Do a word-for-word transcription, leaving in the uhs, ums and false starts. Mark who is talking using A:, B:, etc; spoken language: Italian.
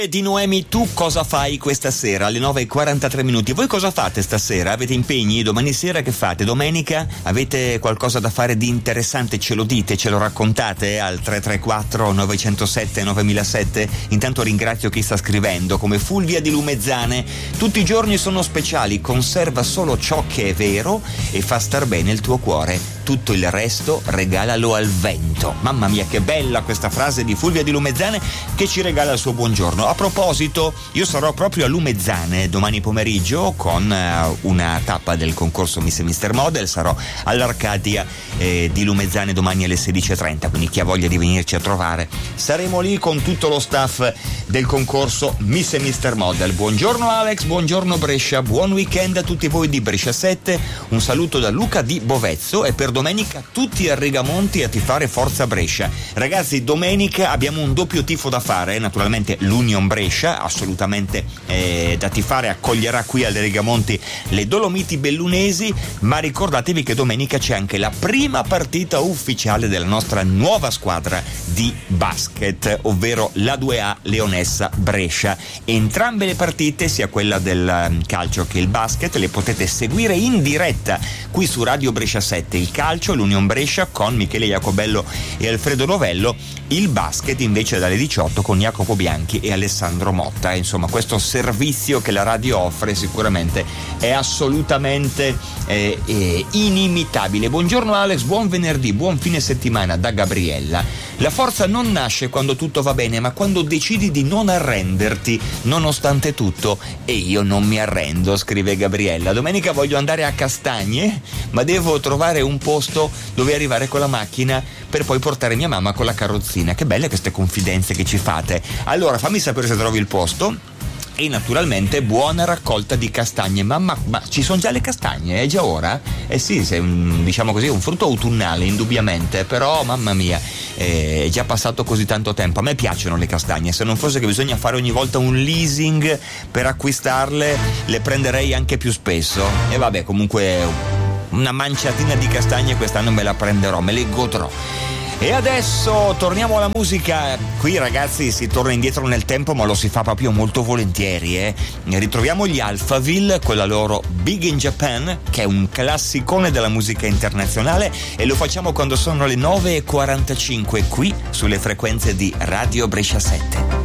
A: Di Noemi, tu cosa fai questa sera alle nove e quarantatré minuti? Voi cosa fate stasera? Avete impegni? Domani sera che fate? Domenica? Avete qualcosa da fare di interessante? Ce lo dite, ce lo raccontate al tre tre quattro nove zero sette nove zero zero sette? Intanto ringrazio chi sta scrivendo, come Fulvia di Lumezzane. Tutti i giorni sono speciali, conserva solo ciò che è vero e fa star bene il tuo cuore. Tutto il resto regalalo al vento. Mamma mia, che bella questa frase di Fulvia di Lumezzane che ci regala il suo buongiorno. A proposito, io sarò proprio a Lumezzane domani pomeriggio con uh, una tappa del concorso Miss e Mister Model. Sarò all'Arcadia eh, di Lumezzane domani alle sedici e trenta, quindi chi ha voglia di venirci a trovare saremo lì con tutto lo staff del concorso Miss e Mister Model. Buongiorno Alex, buongiorno Brescia, buon weekend a tutti voi di Brescia sette. Un saluto da Luca di Bovezzo e per domenica tutti a Rigamonti a tifare Forza Brescia. Ragazzi, domenica abbiamo un doppio tifo da fare, naturalmente l'Union Brescia, assolutamente eh, da tifare, accoglierà qui alle Rigamonti le Dolomiti Bellunesi, ma ricordatevi che domenica c'è anche la prima partita ufficiale della nostra nuova squadra di basket, ovvero la due A Leonessa Brescia. Entrambe le partite, sia quella del calcio che il basket, le potete seguire in diretta qui su Radio Brescia sette. Il calcio, l'Union Brescia con Michele Jacobello e Alfredo Novello, il basket invece dalle diciotto con Jacopo Bianchi e Alessandro Motta. Insomma, questo servizio che la radio offre sicuramente è assolutamente eh, eh, inimitabile. Buongiorno Alex, buon venerdì, buon fine settimana da Gabriella. La forza non nasce quando tutto va bene, ma quando decidi di non arrenderti nonostante tutto, e io non mi arrendo, scrive Gabriella. Domenica voglio andare a Castagne, ma devo trovare un posto dove arrivare con la macchina per poi portare mia mamma con la carrozzina. Che belle queste confidenze che ci fate. Allora fammi sapere se trovi il posto. E naturalmente buona raccolta di castagne. Mamma, ma ci sono già le castagne? È già ora? Eh sì, se un, diciamo così, un frutto autunnale indubbiamente, però mamma mia, è già passato così tanto tempo. A me piacciono le castagne, se non fosse che bisogna fare ogni volta un leasing per acquistarle, le prenderei anche più spesso. E vabbè, comunque una manciatina di castagne quest'anno me la prenderò, me le godrò. E adesso torniamo alla musica. Qui ragazzi si torna indietro nel tempo, ma lo si fa proprio molto volentieri, eh. Ritroviamo gli Alphaville con la loro Big in Japan, che è un classicone della musica internazionale, e lo facciamo quando sono le nove e quarantacinque qui sulle frequenze di Radio Brescia sette.